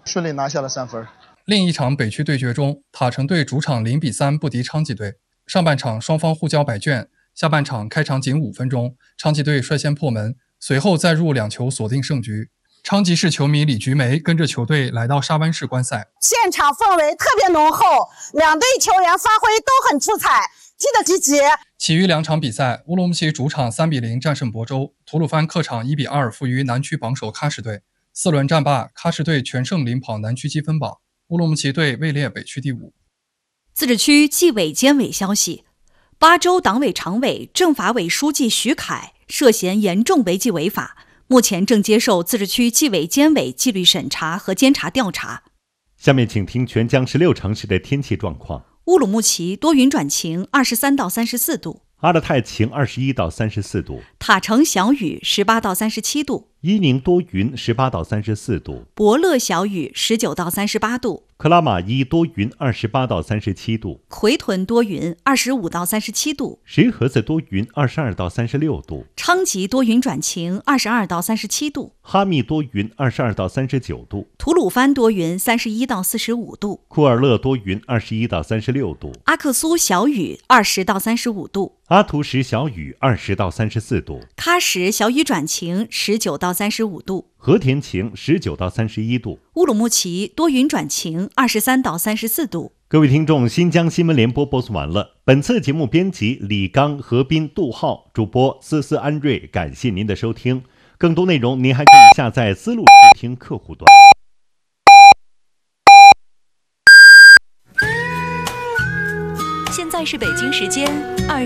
顺利拿下了3分。 另一场北区对决中，塔城队主场0-3不敌昌吉队。上半场双方互交白卷，下半场开场仅5分钟，昌吉队率先破门，随后再入2球锁定胜局。昌吉市球迷李菊梅跟着球队来到沙湾市观赛， 现场氛围特别浓厚，两队球员发挥都很出彩，踢得积极。 其余2场比赛，乌鲁木齐主场3-0战胜亳州，吐鲁番客场1-2负于南区榜首喀什队。4轮战罢，喀什队全胜领跑南区积分榜，乌鲁木齐队位列北区第5。 自治区纪委监委消息，巴州党委常委、政法委书记徐凯涉嫌严重违纪违法，目前正接受自治区纪委监委纪律审查和监察调查。 下面请听全江16城市的天气状况。 乌鲁木齐多云转晴，23到34度； 阿勒泰晴，21到34度； 塔城小雨，18到37度； 伊宁多云，18到34度； 博乐小雨，19到38度； 克拉玛依多云，28到37度； 回屯多云，25到37度； 石河子多云，22到36度； 昌吉多云转晴，22到37度； 哈密多云，22到39度； 吐鲁番多云，31到45度； 库尔勒多云，21到36度； 阿克苏小雨，20到35度； 阿图什小雨20到34度； 喀什小雨转晴19到35度； 和田晴19到31度； 乌鲁木齐多云转晴23到34度。 各位听众，新疆新闻联播播送完了。本次节目编辑李刚、何斌、杜浩，主播思思、安瑞，感谢您的收听。更多内容您还可以下载思路视听客户端。 现在是北京时间20